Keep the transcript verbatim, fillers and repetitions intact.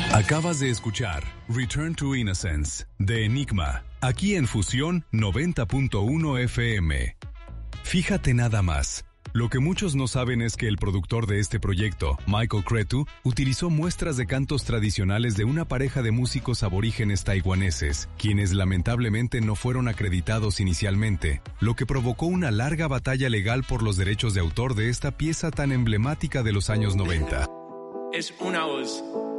Acabas de escuchar Return to Innocence de Enigma, aquí en Fusión noventa punto uno F M. Fíjate nada más. Lo que muchos no saben es que el productor de este proyecto, Michael Cretu, utilizó muestras de cantos tradicionales de una pareja de músicos aborígenes taiwaneses, quienes lamentablemente no fueron acreditados inicialmente, lo que provocó una larga batalla legal por los derechos de autor de esta pieza tan emblemática de los años noventa. Es una voz